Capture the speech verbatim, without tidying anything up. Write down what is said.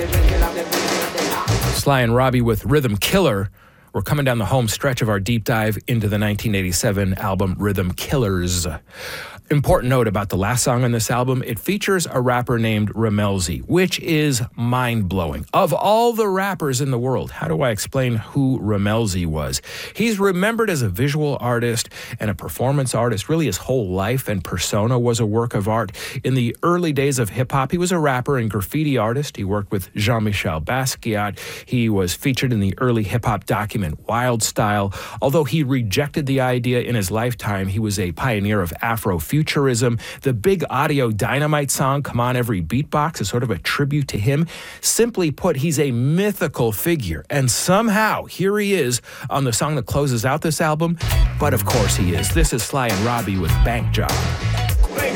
Sly and Robbie with Rhythm Killer. We're coming down the home stretch of our deep dive into the nineteen eighty-seven album Rhythm Killers. Important note about the last song on this album, it features a rapper named Rammellzee, which is mind-blowing. Of all the rappers in the world, how do I explain who Rammellzee was? He's remembered as a visual artist and a performance artist. Really, his whole life and persona was a work of art. In the early days of hip-hop, he was a rapper and graffiti artist. He worked with Jean-Michel Basquiat. He was featured in the early hip-hop document Wild Style. Although he rejected the idea in his lifetime, he was a pioneer of Afrofuturism. The Big Audio Dynamite song, Come On Every Beatbox, is sort of a tribute to him. Simply put, he's a mythical figure. And somehow, here he is on the song that closes out this album. But of course he is. This is Sly and Robbie with Bank Job.